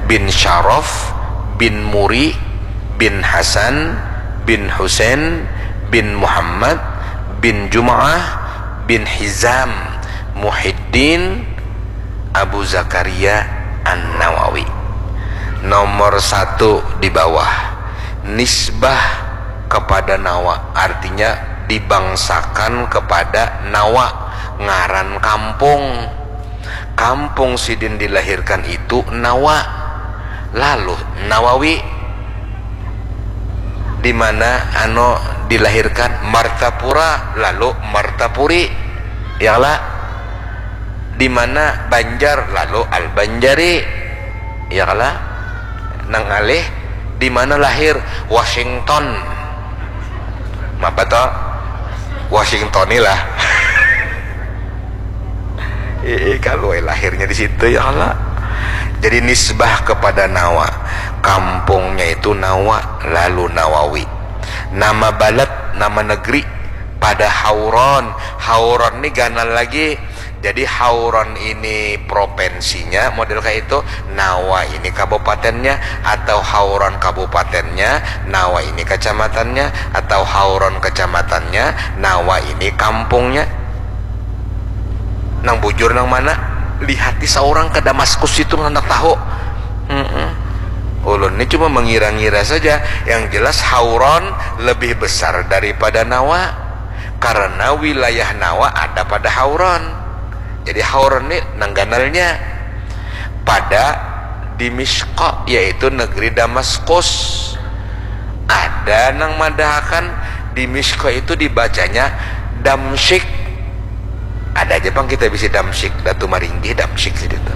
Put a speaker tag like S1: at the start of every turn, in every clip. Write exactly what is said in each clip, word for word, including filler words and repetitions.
S1: bin Syaraf bin Muri bin Hasan bin Husain bin Muhammad bin Jum'ah bin Hizam Muhyiddin Abu Zakaria An-Nawawi. Nomor satu di bawah, nisbah kepada Nawa, artinya dibangsakan kepada Nawa, ngaran kampung. Kampung Sidin dilahirkan itu Nawa. Lalu Nawawi di mana ano dilahirkan? Martapura, lalu Martapuri. Yalah. Di mana Banjar, lalu Al-Banjari. Yalah. Nang alih di mana lahir? Washington. Apa toh? Washingtonilah. Eh kalau lahirnya di situ ya Allah. Jadi nisbah kepada Nawa, kampungnya itu Nawa, lalu Nawawi. Nama balad, nama negeri pada Hauran. Hauran ini ganal lagi. Jadi Hauran ini provinsinya model kayak itu, Nawa ini kabupatennya, atau Hauran kabupatennya, Nawa ini kecamatannya, atau Hauran kecamatannya, Nawa ini kampungnya. Nang bujur nang mana? Lihat di seorang ke Damaskus itu hendak tahu. Mm-mm. Ulun ini cuma mengira-ngira saja. Yang jelas Hauran lebih besar daripada Nawa, karena wilayah Nawa ada pada Hauran. Jadi Hauran ini nangganalnya pada Dimishqa, yaitu negeri Damaskus. Ada nang madahakan Dimishqa itu dibacanya Damsyik. Ada aja bang kita bisa Damsyik, Datu Maringgi Damsyik sih itu.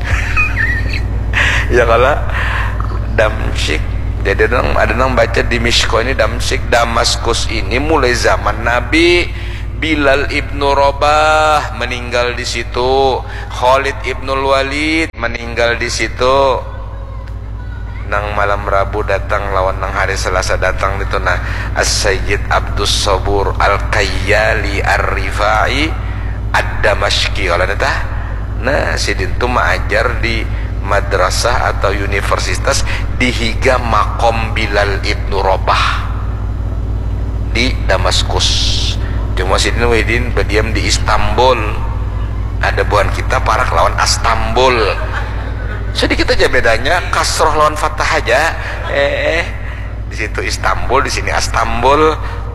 S1: Ya kalau Damsyik. Jadi ada nang baca Dimishqa ini Damsyik. Damaskus ini mulai zaman Nabi. Bilal ibnu Rabah meninggal di situ. Khalid ibnul Walid meninggal di situ. Nang malam Rabu datang lawan nang hari Selasa datang itu nah As-Sayyid Abdus Sabur Al-Qayyali Ar-Rifai Ad-Damashqi oleh neta. Nah sidin tu mengajar di madrasah atau universitas di higa makom Bilal ibnu Rabah di Damaskus. Cuma sidin Wahidin berdiam di Istanbul. Ada buan kita para lawan Istanbul. Sedikit aja bedanya, kasroh lawan fathah aja. Eh, di situ Istanbul, di sini Istanbul.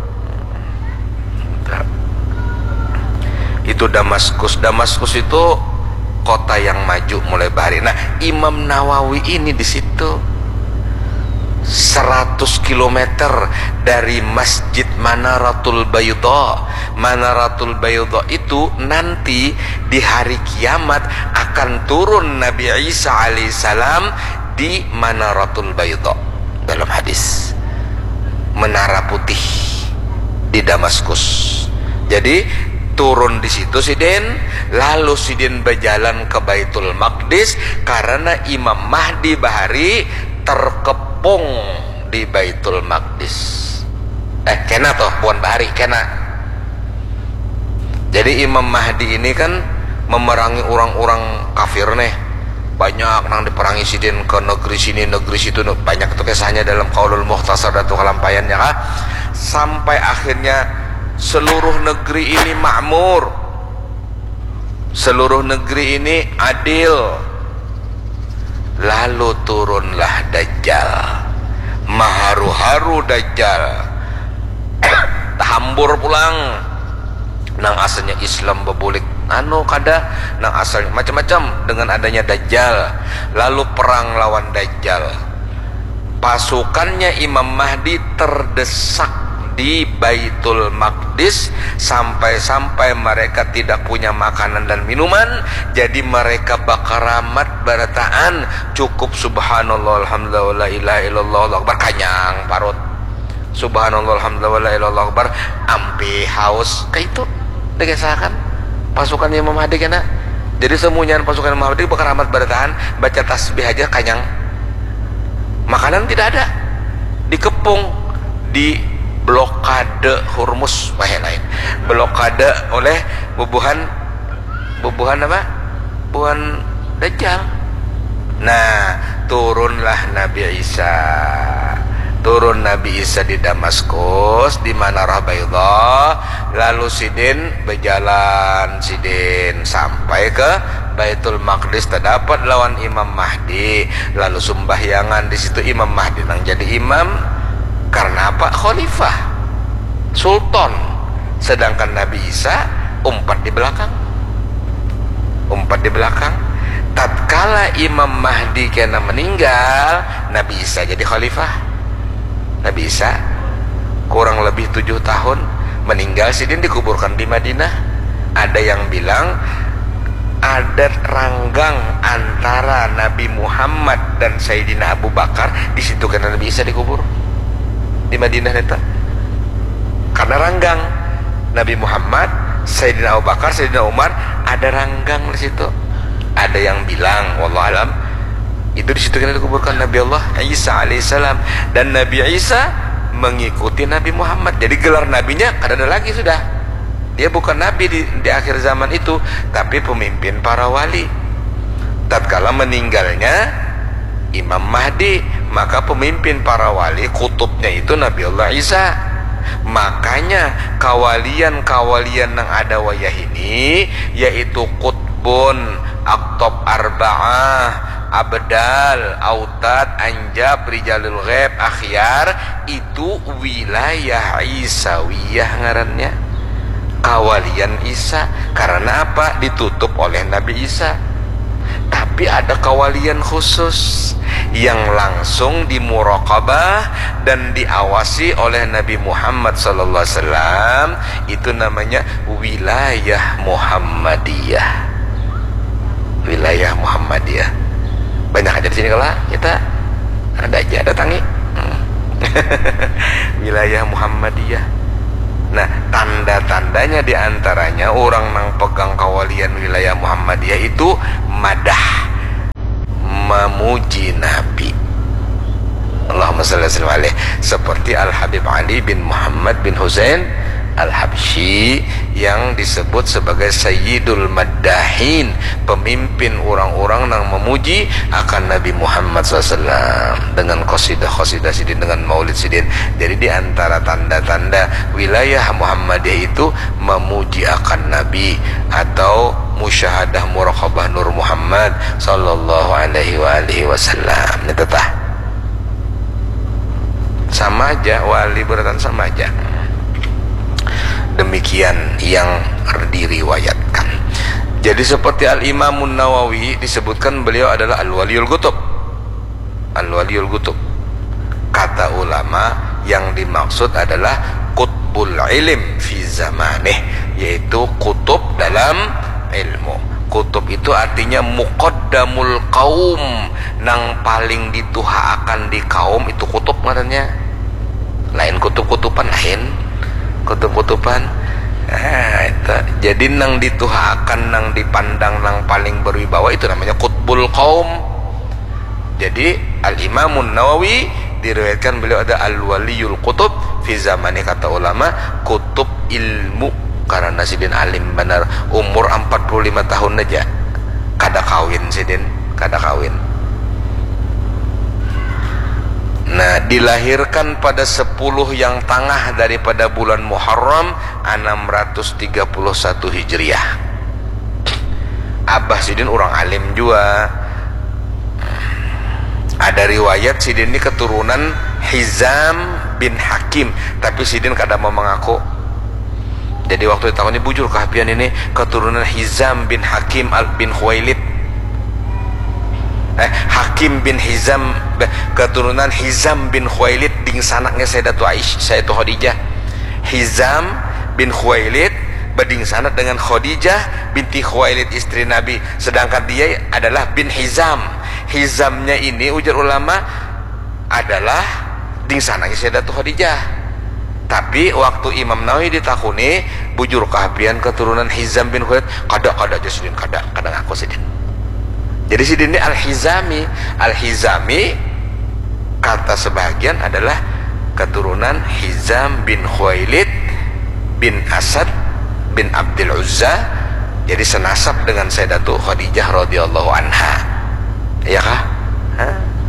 S1: Itu Damaskus. Damaskus itu kota yang maju mulai bahari. Nah, Imam Nawawi ini di situ. seratus kilometer dari Masjid Manaratul Bayda. Manaratul Bayda itu nanti di hari kiamat akan turun Nabi Isa alaihissalam di Manaratul Bayda. Dalam hadis Menara Putih di Damaskus. Jadi turun di situ sidin, lalu sidin berjalan ke Baitul Maqdis karena Imam Mahdi Bahari terkepung di Baitul Maqdis. Eh kena toh Puan Bahari kena. Jadi Imam Mahdi ini kan memerangi orang-orang kafir nih. Banyak nang diperangi sidin ke negeri sini negeri situ, banyak itu kisahnya dalam Qaulul Mukhtasar Datu Kalampayan ya kah? Sampai akhirnya seluruh negeri ini makmur. Seluruh negeri ini adil. Lalu turunlah Dajjal. Maharu-haru Dajjal. Hambur pulang. Nang asalnya Islam bebulik anu kada, nang asalnya macam-macam dengan adanya Dajjal. Lalu perang lawan Dajjal. Pasukannya Imam Mahdi terdesak di Baitul Maqdis sampai-sampai mereka tidak punya makanan dan minuman. Jadi mereka bakaramat barataan cukup subhanallah alhamdulillah wala ilaha illallah Allahu akbar kanyang parut. Subhanallah alhamdulillah wala ilaha illallah akbar ampe haus kayak itu degesakan pasukan Imam Mahdi kena. Jadi semuanya pasukan Imam Mahdi bakaramat barataan baca tasbih aja kanyang. Makanan tidak ada. Dikepung di blokade Hormuz, wah lain. Blokade oleh bubuhan bubuhan apa? Bubuhan Dajjal. Nah, turunlah Nabi Isa. Turun Nabi Isa di Damaskus di Manarah Baydha. Lalu sidin berjalan sidin sampai ke Baitul Maqdis, terdapat lawan Imam Mahdi. Lalu sumbahyangan di situ Imam Mahdi nang jadi imam. Karena apa? Khalifah, sultan. Sedangkan Nabi Isa umpat di belakang. Umpat di belakang. Tatkala Imam Mahdi kena meninggal, Nabi Isa jadi khalifah. Nabi Isa kurang lebih tujuh tahun meninggal, sidin dikuburkan di Madinah. Ada yang bilang ada ranggang antara Nabi Muhammad dan Sayyidina Abu Bakar, di situ karena Nabi Isa dikubur di Madinah neta. Karena ranggang Nabi Muhammad, Sayyidina Abu Bakar, Sayyidina Umar, ada ranggang di situ. Ada yang bilang wallahu alam itu di situ kan dikuburkan Nabi Allah Isa alaihissalam, dan Nabi Isa mengikuti Nabi Muhammad. Jadi gelar nabinya kada ada lagi sudah. Dia bukan nabi di, di akhir zaman itu, tapi pemimpin para wali. Tatkala meninggalnya Imam Mahdi, maka pemimpin para wali kutubnya itu Nabi Allah Isa. Makanya kawalian-kawalian yang ada wayah ini yaitu Qutbun, Aqtab Arba'ah, Abdal, Autad, Anjab, Rijalul Ghaib, Akhyar, itu wilayah Isawiyah ngarannya. Kawalian Isa. Karena apa? Ditutup oleh Nabi Isa. Tapi ada kawalian khusus yang langsung dimuraqabah dan diawasi oleh Nabi Muhammad sallallahu alaihi wasallam. Itu namanya wilayah Muhammadiyah. Wilayah Muhammadiyah. Banyak aja di sini kalau kita ada aja datangi. Hmm. Wilayah Muhammadiyah. Nah, tanda-tandanya diantaranya orang nang pegang kawalian wilayah Muhammadiyah itu madah, memuji Nabi. Allahumma shalli alaihi, seperti Al Habib Ali bin Muhammad bin Husain Al-Habsyi yang disebut sebagai Sayyidul Maddahin, pemimpin orang-orang yang memuji akan Nabi Muhammad shallallahu alaihi wasallam dengan qasidah-qasidah sidin, dengan maulid sidin. Jadi di antara tanda-tanda wilayah Muhammadiyah itu memuji akan Nabi atau musyahadah muraqabah Nur Muhammad sallallahu alaihi wa alihi wasallam. Ini tetah sama aja, wali beratan sama aja. Demikian yang diriwayatkan. Jadi seperti Al-Imamun Nawawi disebutkan beliau adalah Al-Waliyul Qutub. Al-Waliyul Qutub. Kata ulama yang dimaksud adalah Qutbul Ilm fi zamanih, yaitu kutub dalam ilmu. Kutub itu artinya muqaddamul kaum, nang paling dituhaakan di kaum itu kutub katanya. Lain kutub-kutuban lain. Kutub-kutuban, nah, itu. Jadi nang dituhakan, nang dipandang, nang paling berwibawa itu namanya Qutbul Qaum. Jadi Al-Imamun Nawawi diriwayatkan beliau ada Al-Waliyul Qutub fi zamani, kata ulama kutub ilmu, karena sidin alim benar, umur empat puluh lima tahun aja kada kawin sidin, kada kawin. Nah, dilahirkan pada sepuluh yang tengah daripada bulan Muharram enam ratus tiga puluh satu Hijriah. Abah sidin orang alim juga. Ada riwayat sidin ini keturunan Hizam bin Hakim, tapi sidin kada mau mengaku. Jadi waktu tahun ini bujur kehapian ini keturunan Hizam bin Hakim al bin Khuwailid. Eh, Hakim bin Hizam, keturunan Hizam bin Khuwailid ding sanaknya Sayyidatu Aisyah, Sayyidatu Khadijah. Hizam bin Khuwailid beding sanak dengan Khadijah binti Khuwailid istri Nabi, sedangkan dia adalah bin Hizam. Hizamnya ini ujar ulama adalah ding sanaknya Sayyidatu Khadijah. Tapi waktu Imam Nawawi ditakuni bujur kehapian keturunan Hizam bin Khuwailid, kada-kada aja sidin, kada kada ngaku sidin. Jadi sidin ini Al-Hizami. Al-Hizami kata sebagian adalah keturunan Hizam bin Khuwailid bin Asad bin Abdul Uzza. Jadi senasab dengan Sayyidatu Khadijah radhiyallahu anha. Iya kah? Hah?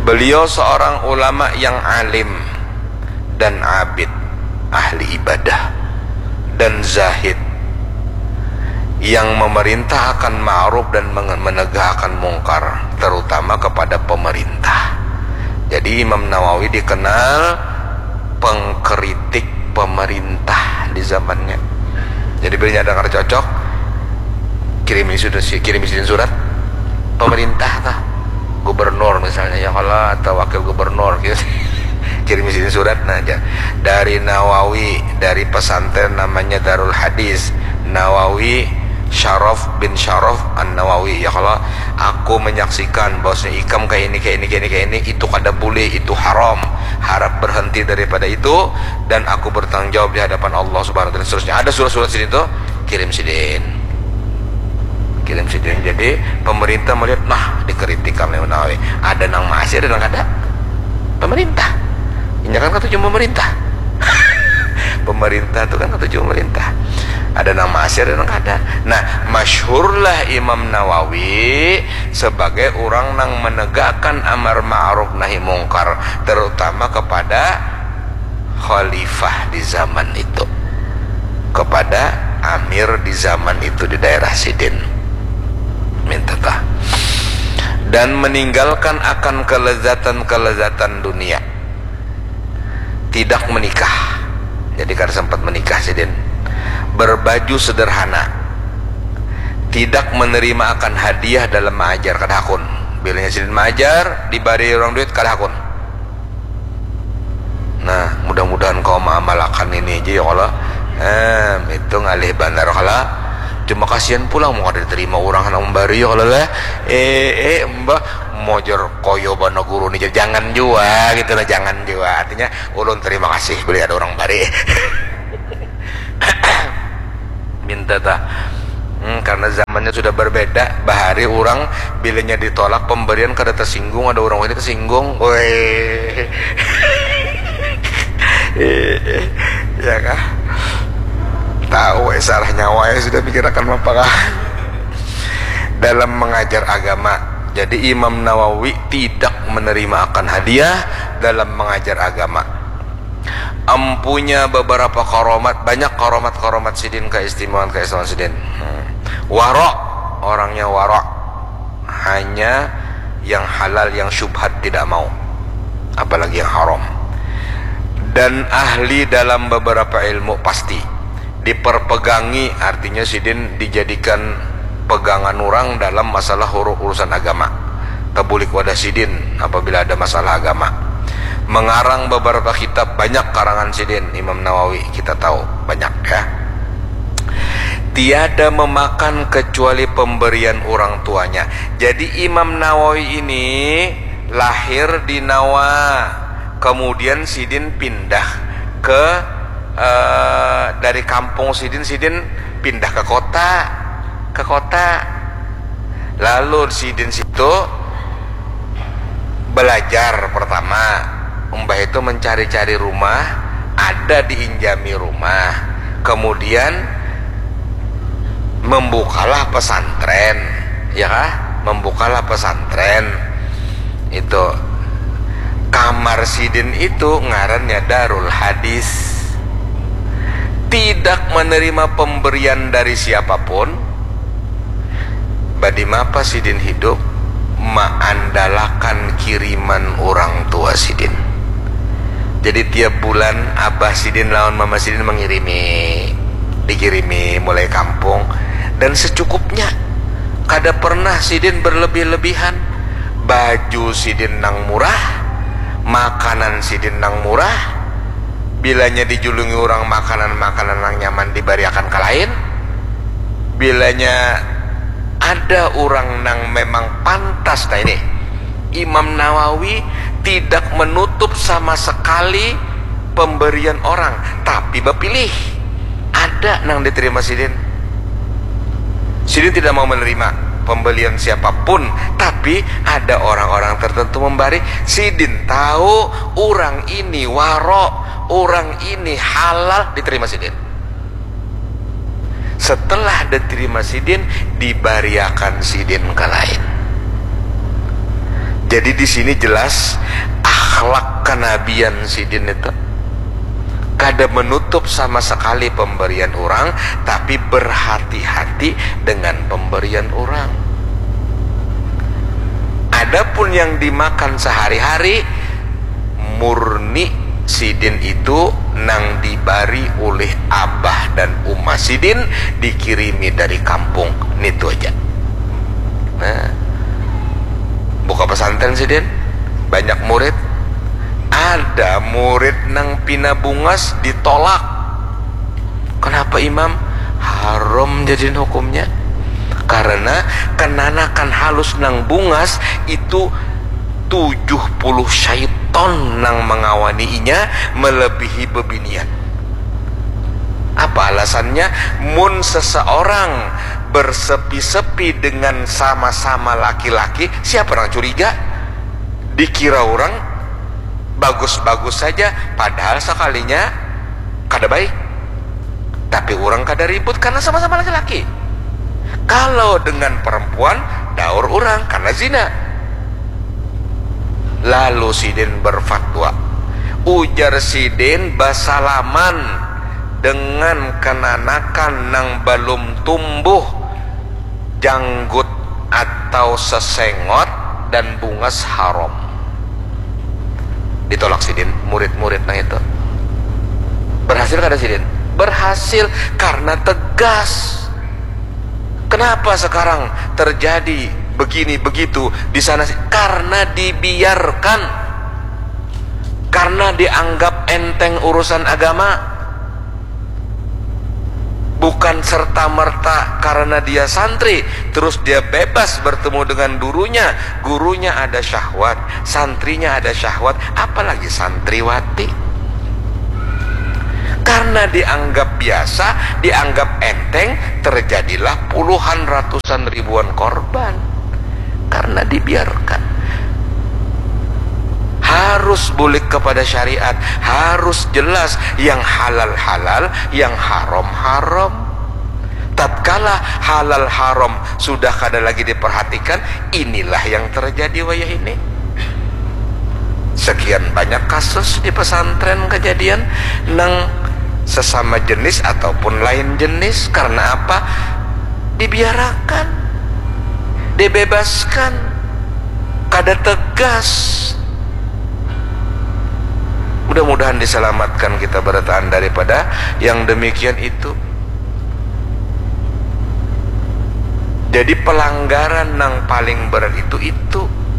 S1: Beliau seorang ulama yang alim dan abid, ahli ibadah dan zahid, yang memerintah akan ma'ruf dan menegakkan mungkar, terutama kepada pemerintah. Jadi Imam Nawawi dikenal pengkritik pemerintah di zamannya. Jadi bila ada yang cocok, kirim surat, kirim surat pemerintah tah, gubernur misalnya ya kalau atau wakil gubernur gitu. Kirim surat aja dari Nawawi, dari pesantren namanya Darul Hadis Nawawi Syaraf bin Syaraf An-Nawawi, ya kalau aku menyaksikan bahwasanya ikam kayak ini kayak ini kayak ini kayak ini itu kada boleh, itu haram, harap berhenti daripada itu dan aku bertanggung jawab di hadapan Allah Subhanahu wa taala, seterusnya. Ada surat-surat sini tuh, kirim sidin kirim sidin. Jadi pemerintah melihat, nah dikritik oleh Nawawi, ada nang masih ada nang kada pemerintah. Ini kan kata cuma pemerintah. Pemerintah itu kan kata cuma pemerintah. Ada nama asir dan kada. Nah, masyhurlah Imam Nawawi sebagai orang yang menegakkan amar ma'ruf nahi mungkar, terutama kepada khalifah di zaman itu, kepada amir di zaman itu di daerah Sidin. Minta tah. Dan meninggalkan akan kelezatan-kelezatan dunia. Tidak menikah. Jadi kan sempat menikah Sidin. Berbaju sederhana, tidak menerima akan hadiah dalam mengajar kada hakun. Bilanya Sidin mengajar dibari orang duit kada hakun. Nah, mudah-mudahan kau mengamalkan ini aja ya Allah. Eh, itu ngalih bandar kala. Cuma kasihan pulang mau ada diterima orang yang membari ya Allah lah. Eh, eh mbah mojer koyo bana guru nih, jangan jua gitu lah, jangan jua. Artinya ulun terima kasih beli ada orang bari. Minta tak hmm, karena zamannya sudah berbeda. Bahari orang bilanya ditolak pemberian kada tersinggung, ada orang ini tersinggung. Woi. Ya kah? Tahu eh, salah nyawa ya sudah pikir akan apa kah? Dalam mengajar agama. Jadi Imam Nawawi tidak menerima akan hadiah dalam mengajar agama. Empunya beberapa karomat, banyak karomat-karomat Sidin, keistimewaan keistimewaan Sidin. Hmm. Warok, orangnya warok, hanya yang halal, yang syubhat tidak mau, apalagi yang haram. Dan ahli dalam beberapa ilmu pasti diperpegangi, artinya Sidin dijadikan pegangan orang dalam masalah urusan agama. Tabulik wadah Sidin apabila ada masalah agama. Mengarang beberapa kitab, banyak karangan Sidin Imam Nawawi, kita tahu banyak ya. Tiada memakan kecuali pemberian orang tuanya. Jadi Imam Nawawi ini lahir di Nawa, kemudian Sidin pindah ke uh, dari kampung Sidin, Sidin pindah ke kota, ke kota. Lalu Sidin situ belajar pertama. Mbah itu mencari-cari rumah, ada diinjami rumah, kemudian membukalah pesantren, ya kah? Membukalah pesantren. Itu kamar Sidin itu ngarannya Darul Hadis. Tidak menerima pemberian dari siapapun. Badi mapa Sidin hidup, mengandalkan kiriman orang tua Sidin. Jadi tiap bulan Abah Sidin lawan Mama Sidin mengirimi, dikirimi mulai kampung, dan secukupnya. Kada pernah Sidin berlebih-lebihan. Baju Sidin nang murah, makanan Sidin nang murah. Bilanya dijulungi orang makanan-makanan nang nyaman dibariakan ke lain. Bilanya ada orang nang memang pantas. Nah ini Imam Nawawi tidak menutup sama sekali pemberian orang, tapi berpilih. Ada nang diterima Sidin. Sidin tidak mau menerima pembelian siapapun, tapi ada orang-orang tertentu memberi. Sidin tahu orang ini warok, orang ini halal, diterima Sidin. Setelah diterima Sidin, dibariakan Sidin ke lain. Jadi di sini jelas akhlak kenabian sidin itu kada menutup sama sekali pemberian orang, tapi berhati-hati dengan pemberian orang. Adapun yang dimakan sehari-hari murni sidin itu nang dibari oleh abah dan umah sidin, dikirimi dari kampung, itu aja. Nah, buka pesantren sidin, banyak murid, ada murid nang pina bungas ditolak. Kenapa imam? Haram jadi hukumnya. Karena kenanakan halus nang bungas itu tujuh puluh syaiton nang mengawaninya melebihi bebinian. Apa alasannya? Mun seseorang bersepi-sepi dengan sama-sama laki-laki, siapa orang curiga? Dikira orang bagus-bagus saja, padahal sekalinya kada baik. Tapi orang kada ribut karena sama-sama laki-laki. Kalau dengan perempuan, daur orang karena zina. Lalu sidin berfatwa, ujar sidin basalaman dengan kenanakan nang belum tumbuh janggut atau sesengot dan bungas haram. Ditolak sidin murid-murid nah itu. Berhasil kada sidin? Berhasil karena tegas. Kenapa sekarang terjadi begini begitu di sana? Karena dibiarkan, karena dianggap enteng urusan agama, bukan serta merta karena dia santri terus dia bebas bertemu dengan gurunya. Gurunya ada syahwat, santrinya ada syahwat, apalagi santriwati. Karena dianggap biasa, dianggap enteng, terjadilah puluhan ratusan ribuan korban. Karena dibiarkan. Harus balik kepada syariat, harus jelas yang halal halal, yang haram haram. Tatkala halal haram sudah kada lagi diperhatikan, inilah yang terjadi wayah ini. Sekian banyak kasus di pesantren kejadian nang sesama jenis ataupun lain jenis. Karena apa? Dibiarkan, dibebaskan, kada tegas. Mudah-mudahan diselamatkan kita bertahan daripada yang demikian itu. Jadi pelanggaran yang paling berat itu itu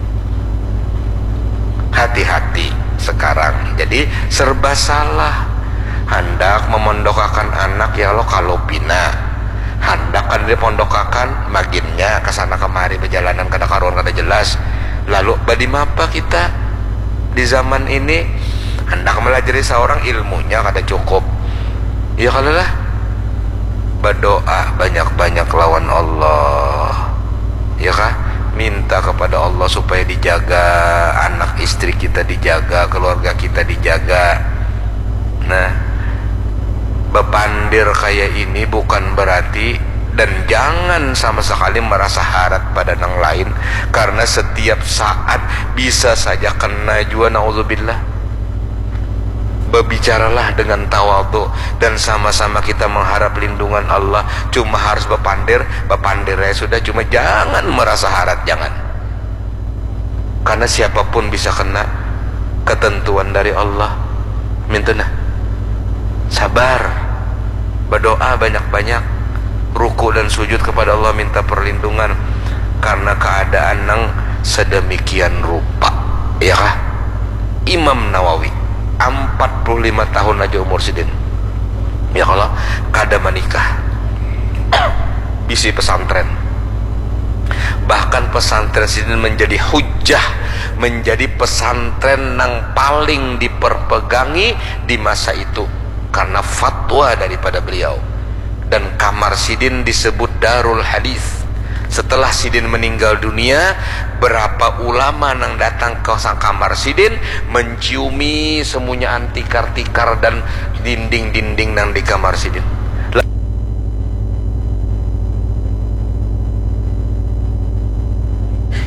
S1: hati-hati sekarang. Jadi serba salah. Hendak memondokakan anak, ya Allah kalau pina hendak kan dipondokakan maginnya kesana kemari berjalanan kada karuan kada jelas. Lalu badi mapa kita di zaman ini hendak melajari seorang ilmunya kada cukup, ya kalau lah berdoa banyak-banyak lawan Allah, ya kah? Minta kepada Allah supaya dijaga anak istri kita, dijaga keluarga kita, dijaga. Nah, bepandir kayak ini bukan berarti, dan jangan sama sekali merasa harap pada yang lain, karena setiap saat bisa saja kena jua, naudzubillah. Berbicaralah dengan tawadhu dan sama-sama kita mengharap lindungan Allah. Cuma harus bepandir, bepandir ya sudah, cuma jangan merasa harap, jangan. Karena siapapun bisa kena ketentuan dari Allah. Mintuna sabar, berdoa banyak-banyak, ruku dan sujud kepada Allah, minta perlindungan karena keadaan yang sedemikian rupa, ya kah? Imam Nawawi empat puluh lima tahun aja umur sidin, ya Allah, kada menikah, bisi pesantren. Bahkan pesantren sidin menjadi hujah, menjadi pesantren yang paling diperpegangi di masa itu karena fatwa daripada beliau. Dan kamar sidin disebut Darul Hadis. Setelah sidin meninggal dunia, berapa ulama yang datang ke kamar sidin menciumi semuanya tikar-tikar dan dinding-dinding yang di kamar sidin.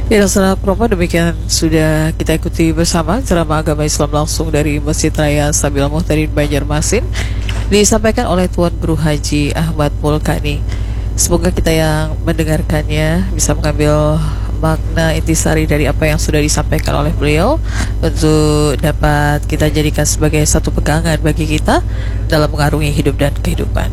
S2: Ya, saudara Propa, demikian sudah kita ikuti bersama ceramah agama Islam langsung dari Masjid Raya Sabil Muhtadin Banjarmasin, disampaikan oleh Tuan Guru Haji Ahmad Mulkani. Semoga kita yang mendengarkannya bisa mengambil makna intisari dari apa yang sudah disampaikan oleh beliau untuk dapat kita jadikan sebagai satu pegangan bagi kita dalam mengarungi hidup dan kehidupan.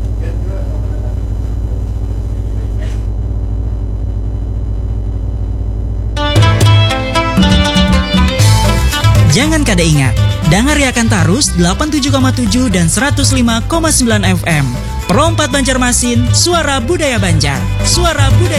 S3: Jangan kada ingat, dangariakan tarus delapan puluh tujuh koma tujuh dan seratus lima koma sembilan F M. Pro empat Banjarmasin, suara budaya Banjar, suara budaya